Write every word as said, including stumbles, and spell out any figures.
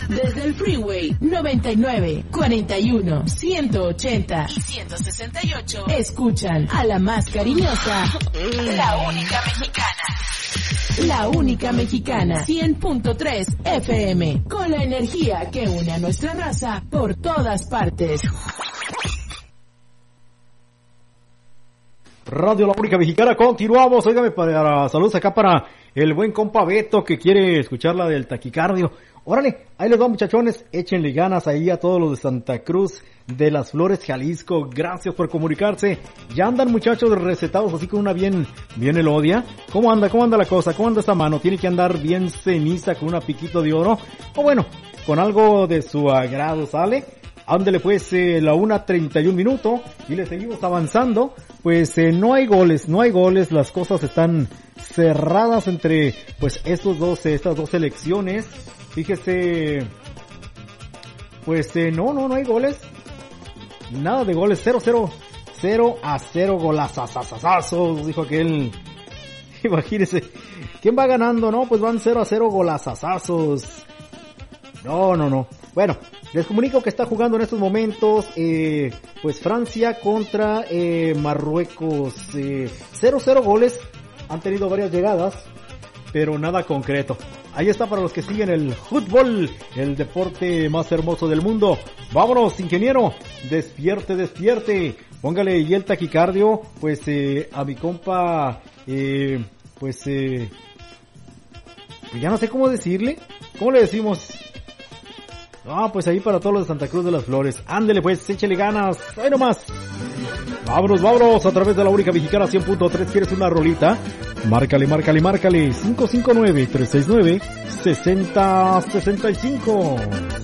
Desde el Freeway noventa y nueve, cuarenta y uno, ciento ochenta y ciento sesenta y ocho, escuchan a la más cariñosa, la única mexicana. La única mexicana, cien punto tres F M, con la energía que une a nuestra raza por todas partes. Radio La Única Mexicana, continuamos. Óigame, para saludos acá para el buen compa Beto que quiere escuchar la del taquicardio. Órale, ahí les va, muchachones, échenle ganas ahí a todos los de Santa Cruz de las Flores, Jalisco. Gracias por comunicarse. Ya andan, muchachos, recetados así con una bien, bien elodia. ¿Cómo anda? ¿Cómo anda la cosa? ¿Cómo anda esta mano? ¿Tiene que andar bien ceniza con una piquito de oro? O bueno, con algo de su agrado, ¿sale? Ándele pues, eh, la una treinta y un minuto y le seguimos avanzando. Pues eh, no hay goles, no hay goles, las cosas están cerradas entre pues estos dos, estas dos selecciones. Fíjese, pues eh, no, no, no hay goles, nada de goles, cero, cero, cero a cero golazazazazazos, dijo aquel. Imagínese, ¿quién va ganando? No, pues van cero a cero golazazazos. No, no, no. Bueno, les comunico que está jugando en estos momentos, eh, pues Francia contra eh, Marruecos. Eh, cero cero goles, han tenido varias llegadas, pero nada concreto. Ahí está para los que siguen el fútbol, el deporte más hermoso del mundo. Vámonos, ingeniero, despierte, despierte. Póngale y el taquicardio, pues eh, a mi compa, eh, pues, eh, pues ya no sé cómo decirle. ¿Cómo le decimos? Ah, pues ahí para todos los de Santa Cruz de las Flores. Ándele pues, échele ganas. Ahí nomás. Vámonos, vámonos a través de la única mexicana cien punto tres. ¿Quieres una rolita? Márcale, márcale, márcale. cinco cinco nueve, tres seis nueve, seis cero seis cinco.